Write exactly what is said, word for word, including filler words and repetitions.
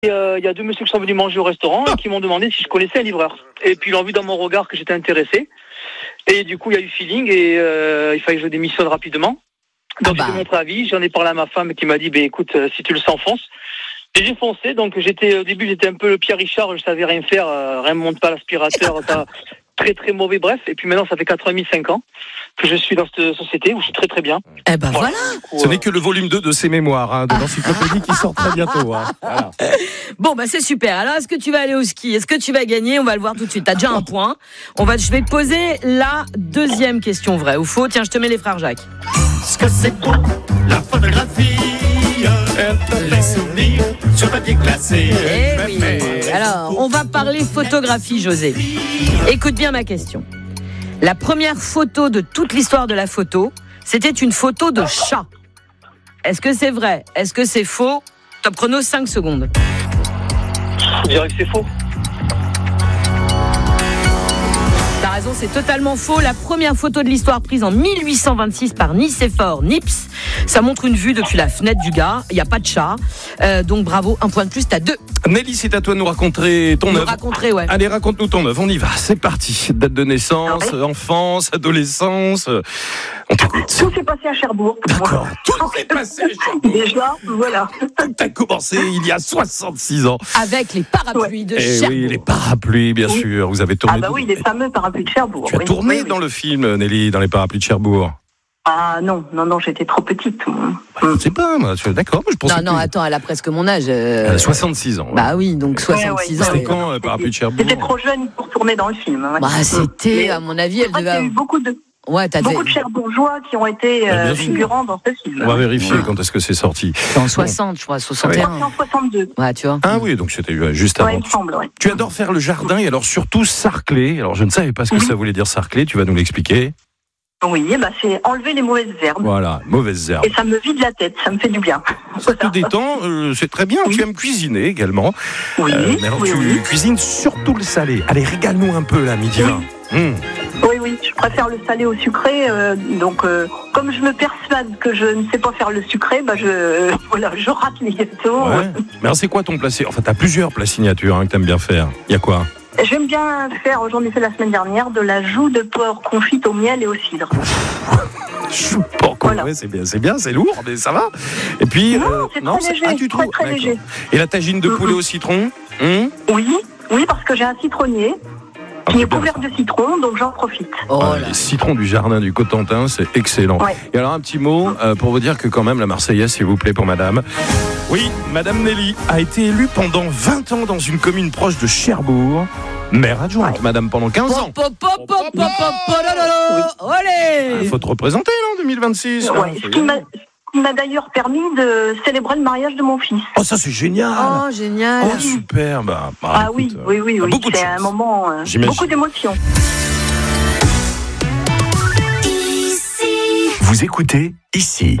Et euh, il y a deux messieurs qui sont venus manger au restaurant et qui m'ont demandé si je connaissais un livreur. Et puis ils ont vu dans mon regard que j'étais intéressé. Et du coup, il y a eu feeling et euh, il fallait que je démissionne rapidement. Donc ah bah. J'ai fait mon préavis, j'en ai parlé à ma femme qui m'a dit, bah, écoute, euh, si tu le sens, fonce. Et j'ai foncé, donc j'étais au début j'étais un peu le Pierre Richard, je savais rien faire, euh, rien ne monte pas l'aspirateur, ça, très très mauvais, bref. Et puis maintenant ça fait quatre ans et demi, cinq ans que je suis dans cette société où je suis très très bien. Eh ben voilà, voilà. Coup, Ce euh... n'est que le volume deux de ses mémoires, hein, de l'encyclopédie qui sort très bientôt. Hein. Voilà. Bon bah c'est super, alors est-ce que tu vas aller au ski? Est-ce que tu vas gagner? On va le voir tout de suite, t'as déjà un point. On va, je vais te poser la deuxième question, vrai ou faux. Tiens, je te mets les frères Jacques. Ce que c'est pour la photographie, les souvenirs sur papier glacé. Eh oui. Alors, on va parler photographie, José. Écoute bien ma question. La première photo de toute l'histoire de la photo, c'était une photo de chat. Est-ce que c'est vrai? Est-ce que c'est faux? Top chrono, cinq secondes. Je dirais que c'est faux. T'as raison, c'est totalement faux. La première photo de l'histoire prise en mille huit cent vingt-six par Nicéphore Nips. Ça montre une vue depuis la fenêtre du gars. Il n'y a pas de chat. Euh, donc bravo, un point de plus, t'as deux. Nelly, c'est à toi de nous raconter ton œuvre. Raconter, ouais. Allez, raconte-nous ton œuvre. On y va. C'est parti. Date de naissance, ah ouais. enfance, adolescence. On t'écoute. Tout s'est passé à Cherbourg. D'accord. Tout s'est passé à Cherbourg. Déjà, voilà. T'as commencé il y a soixante-six ans. Avec les parapluies ouais. de Et Cherbourg. Oui, les parapluies, bien oui. sûr. Vous avez tourné. Ah bah oui, les fameux parapluies de Cherbourg. Tu as oui. tourné oui, dans oui. le film, Nelly, dans les parapluies de Cherbourg. Ah non, non, non, j'étais trop petite. Bah, je ne sais pas, moi. D'accord, mais je pensais. Non, non, que... attends, elle a presque mon âge. Euh... Elle a soixante-six ans. Bah oui, donc soixante-six ouais, ouais, ans. C'était ouais, quand, euh, parapluie de Cherbourg? J'étais trop jeune pour tourner dans le film. Ouais. Bah, c'était, à mon avis, elle devait. Il y a eu beaucoup de. Ouais, t'as beaucoup de Cherbourgeois qui ont été euh, bah, figurants dans ce film. On va vérifier ouais. quand est-ce que c'est sorti. En soixante, je crois, soixante et un. En soixante-deux. Ouais, tu vois. Ah oui, donc c'était juste avant. Ouais, il me semble, ouais. Tu adores faire le jardin et alors surtout sarcler. Alors je ne savais pas ce que oui. ça voulait dire sarcler, tu vas nous l'expliquer. Oui, bah c'est enlever les mauvaises herbes. Voilà, mauvaises herbes. Et ça me vide la tête, ça me fait du bien. Ça te détend, euh, c'est très bien. Oui. Tu aimes cuisiner également. Oui, euh, mais alors oui, tu oui. cuisines surtout le salé. Allez, régale-nous un peu là, midi vingt. Oui. Mmh. oui, oui, je préfère le salé au sucré. Euh, donc, euh, comme je me persuade que je ne sais pas faire le sucré, bah je, euh, voilà, je rate les gâteaux. Ouais. Mais alors c'est quoi ton plat? Enfin, t'as plusieurs plats signatures hein, que t'aimes bien faire. Il y a quoi? J'aime bien faire, j'en ai fait la semaine dernière, de la joue de porc confite au miel et au cidre. Joue de porc, voilà. Ouais, c'est bien, c'est bien, c'est lourd, mais ça va. Et puis, non, euh, c'est non, très c'est léger, ah, tu très, trouves très léger. Et la tagine de poulet mmh. au citron hum Oui, oui, parce que j'ai un citronnier. Ah, qui est couvert de citron, donc j'en profite. Oh, ah, les citrons du jardin du Cotentin, c'est excellent. Ouais. Et alors un petit mot euh, pour vous dire que quand même la Marseillaise, s'il vous plaît, pour madame. Oui, madame Nelly a été élue pendant vingt ans dans une commune proche de Cherbourg. Maire adjointe, ouais. madame, pendant quinze ans. Il faut te représenter, là, en deux mille vingt-six. Ouais, hein, ce qui m'a... Il m'a d'ailleurs permis de célébrer le mariage de mon fils. Oh, ça c'est génial. Oh, génial. Oh, super. Bah, bah, ah écoute, oui, oui, oui, oui. Beaucoup c'est de un moment, euh, beaucoup d'émotions. Vous écoutez ici.